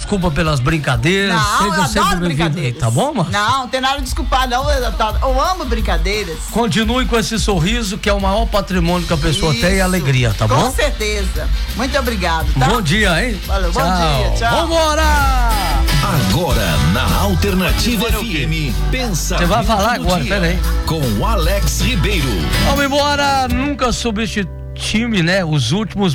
desculpa pelas brincadeiras. Não, eu adoro brincadeiras. Tá bom, mano? Não tem nada de desculpar, não. Eu amo brincadeiras. Continue com esse sorriso, que é o maior patrimônio que a pessoa tem, e alegria, tá bom? Com certeza. Muito obrigado, tá? Bom dia, hein? Valeu, bom dia, tchau. Vambora! Agora, na Alternativa FM, pensa. Você vai falar agora, peraí. Com Alex Ribeiro. Vamos embora, nunca subestime, né? Os últimos